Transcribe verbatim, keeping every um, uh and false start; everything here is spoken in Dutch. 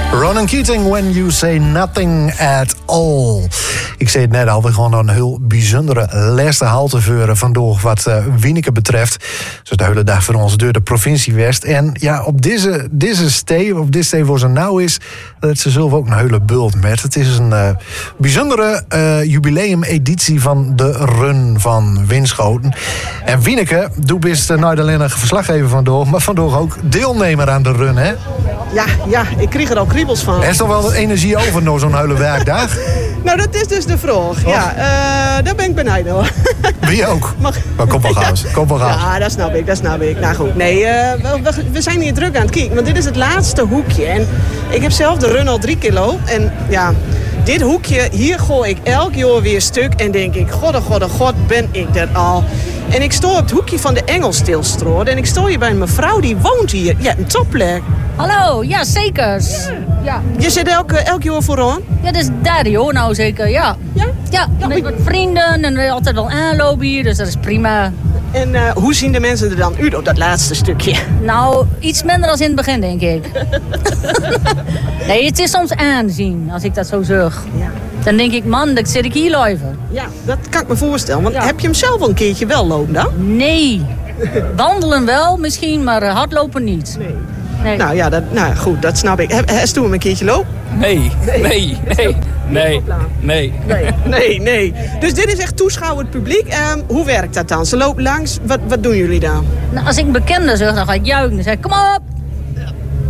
Ronan Keating, When You Say Nothing at All. Ik zei het net al, we gaan een heel bijzondere laatste halte veuren vandaag wat uh, Wieneke betreft. Dus de hele dag voor ons door de provincie West. En ja, op deze, deze stee, op dit stee waar ze nou is, dat ze zelf ook een hele bult met. Het is een uh, bijzondere uh, jubileumeditie van de run van Winschoten. En Wieneke, doe bist uh, nooit alleen een verslaggever vandaag, maar vandaag ook deelnemer aan de run, hè? Ja, ja, ik kreeg er al kriebels van. Er is toch wel wat energie over na zo'n hele werkdag? Nou, dat is dus de vraag. Oh. Ja, uh, daar ben ik benieuwd hoor. Wie ook? Mag... Maar kom wel gauw. Kom wel gauw. Ja, dat snap ik, dat snap ik. Nou goed, nee, uh, we, we, we zijn hier druk aan het kijken. Want dit is het laatste hoekje. En ik heb zelf de run al drie kilo. En ja, dit hoekje, hier gooi ik elk jaar weer stuk. En denk ik, god, oh god, oh god, ben ik er al. En ik sta op het hoekje van de Engelstilstroot. En ik sta hier bij een mevrouw die woont hier. Ja, een topplek. Hallo, ja zeker. Ja. Je zit elk, elk jaar vooraan? Ja, dat is derde jaar nou zeker, ja. Ja? Ja, ja met ik... wat vrienden en altijd wel aanlopen hier, dus dat is prima. En uh, hoe zien de mensen er dan uit op dat laatste stukje? Nou, iets minder dan in het begin, denk ik. Nee, het is soms aanzien, als ik dat zo zeg. Ja. Dan denk ik, man, dat zit ik hier lopen. Ja, dat kan ik me voorstellen. Want ja. Heb je hem zelf al een keertje wel lopen dan? Nee. Wandelen wel misschien, maar hardlopen niet. Nee. Nee. Nou ja, dat, nou goed, dat snap ik. Heb je hem een keertje lopen? Nee, nee, nee, nee, nee, nee. Nee, nee, nee. Dus dit is echt toeschouwend publiek. Um, hoe werkt dat dan? Ze lopen langs, wat, wat doen jullie dan? Nou, als ik een bekende zeg, dan ga ik juichen. Dan zeg ik, kom op,